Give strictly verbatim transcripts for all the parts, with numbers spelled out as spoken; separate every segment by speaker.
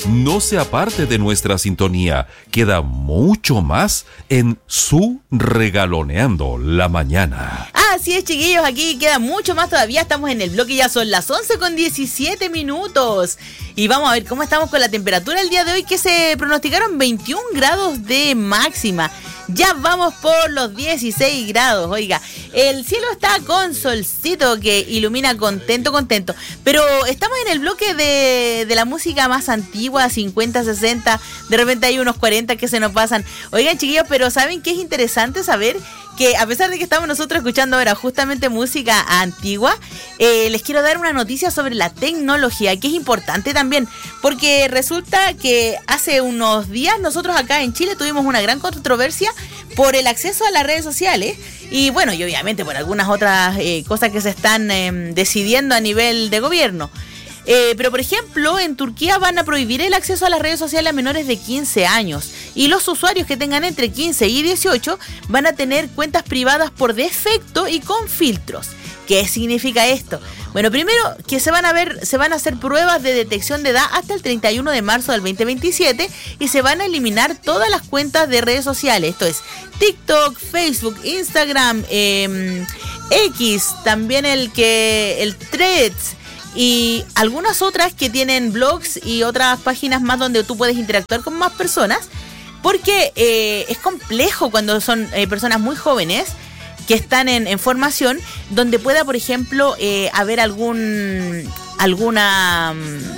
Speaker 1: No se aparte de nuestra sintonía. Queda mucho más en Su Regaloneando la Mañana.
Speaker 2: Así es, chiquillos, aquí queda mucho más todavía. Estamos en el bloque, ya son las once con diecisiete minutos. Y vamos a ver cómo estamos con la temperatura el día de hoy, que se pronosticaron veintiún grados de máxima. Ya vamos por los dieciséis grados, oiga. El cielo está con solcito que ilumina contento, contento. Pero estamos en el bloque de, de la música más antigua, cincuenta, sesenta. De repente hay unos cuarenta que se nos pasan. Oigan, chiquillos, pero ¿saben qué es interesante saber? Que a pesar de que estamos nosotros escuchando ahora justamente música antigua, eh, les quiero dar una noticia sobre la tecnología, que es importante también, porque resulta que hace unos días nosotros acá en Chile tuvimos una gran controversia por el acceso a las redes sociales y bueno, y obviamente por algunas otras eh, cosas que se están eh, decidiendo a nivel de gobierno. Eh, pero por ejemplo, en Turquía van a prohibir el acceso a las redes sociales a menores de quince años y los usuarios que tengan entre quince y dieciocho van a tener cuentas privadas por defecto y con filtros. ¿Qué significa esto? Bueno, primero que se van a ver, se van a hacer pruebas de detección de edad hasta el treinta y uno de marzo del veinte veintisiete y se van a eliminar todas las cuentas de redes sociales. Esto es TikTok, Facebook, Instagram, eh, X, también el que el Threads y algunas otras que tienen blogs y otras páginas más donde tú puedes interactuar con más personas, porque eh, es complejo cuando son eh, personas muy jóvenes que están en, en formación, donde pueda, por ejemplo, eh, haber algún alguna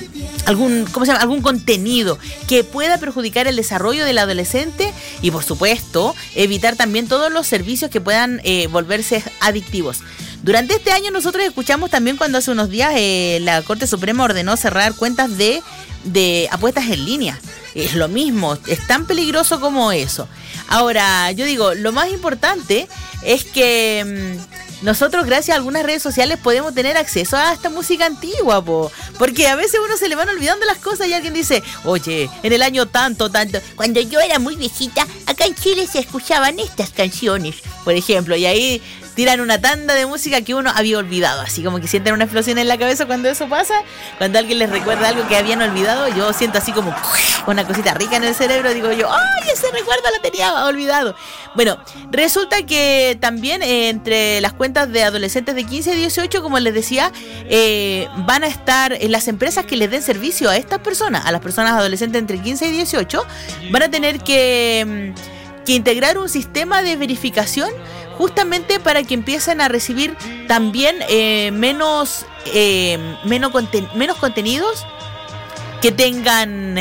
Speaker 2: algún ¿cómo se llama? algún contenido que pueda perjudicar el desarrollo del adolescente y, por supuesto, evitar también todos los servicios que puedan eh, volverse adictivos. Durante este año nosotros escuchamos también cuando hace unos días eh, la Corte Suprema ordenó cerrar cuentas de, de apuestas en línea. Es lo mismo, es tan peligroso como eso. Ahora, yo digo, lo más importante es que mmm, nosotros, gracias a algunas redes sociales, podemos tener acceso a esta música antigua, po, porque a veces uno se le van olvidando las cosas y alguien dice, oye, en el año tanto, tanto, cuando yo era muy viejita, acá en Chile se escuchaban estas canciones, por ejemplo, y ahí tiran una tanda de música que uno había olvidado, así como que sienten una explosión en la cabeza cuando eso pasa, cuando alguien les recuerda algo que habían olvidado. Yo siento así como una cosita rica en el cerebro, digo yo, ¡ay, ese recuerdo lo tenía olvidado! Bueno, resulta que también eh, entre las cuentas de adolescentes de quince a dieciocho, como les decía, eh, van a estar en las empresas que les den servicio a estas personas, a las personas adolescentes entre quince y dieciocho, van a tener que, que integrar un sistema de verificación justamente para que empiecen a recibir también eh, menos, eh, menos, conten- menos contenidos que tengan,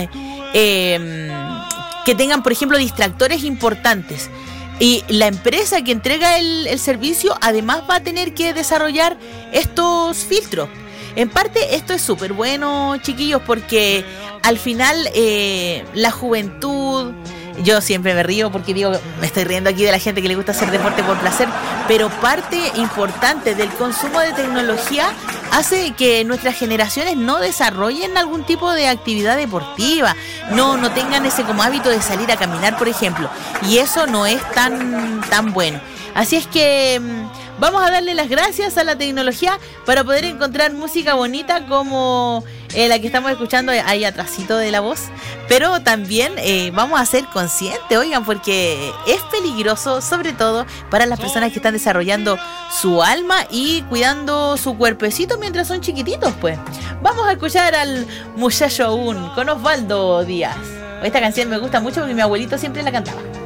Speaker 2: eh, que tengan, por ejemplo, distractores importantes. Y la empresa que entrega el, el servicio además va a tener que desarrollar estos filtros. En parte esto es súper bueno, chiquillos, porque al final eh, la juventud... Yo siempre me río porque digo, me estoy riendo aquí de la gente que le gusta hacer deporte por placer, pero parte importante del consumo de tecnología hace que nuestras generaciones no desarrollen algún tipo de actividad deportiva, no, no tengan ese como hábito de salir a caminar, por ejemplo, y eso no es tan, tan bueno. Así es que vamos a darle las gracias a la tecnología para poder encontrar música bonita como eh, la que estamos escuchando ahí atrásito de la voz, pero también eh, vamos a ser conscientes, oigan, porque es peligroso, sobre todo para las personas que están desarrollando su alma y cuidando su cuerpecito mientras son chiquititos, pues. Vamos a escuchar al muchacho aún con Osvaldo Díaz. Esta canción me gusta mucho porque mi abuelito siempre la cantaba.